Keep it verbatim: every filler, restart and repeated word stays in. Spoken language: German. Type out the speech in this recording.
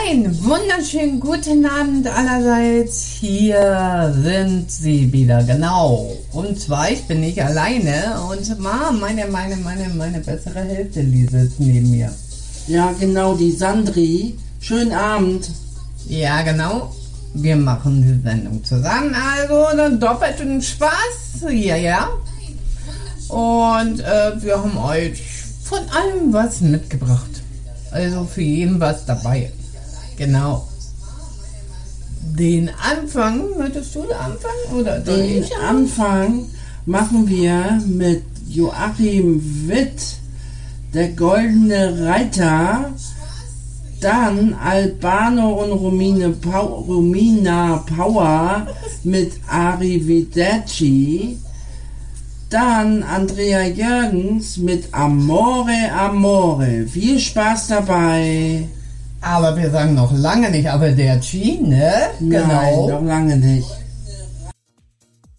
Einen wunderschönen guten Abend allerseits. Hier sind sie wieder, genau. Und zwar, ich bin nicht alleine und Ma, meine, meine, meine, meine bessere Hälfte, die sitzt neben mir. Ja, genau, die Sandri. Schönen Abend. Ja, genau. Wir machen die Sendung zusammen, also dann doppelten Spaß. Ja, ja. Und äh, wir haben euch von allem was mitgebracht. Also für jeden was dabei. Genau. Den Anfang, möchtest du den Anfang? Oder Den Anfang machen wir mit Joachim Witt, der Goldene Reiter. Dann Albano und Romine Pau- Romina Power mit Arrivederci. Dann Andrea Jürgens mit Amore Amore. Viel Spaß dabei. Aber wir sagen noch lange nicht, aber der G, ne? Nein, noch lange nicht.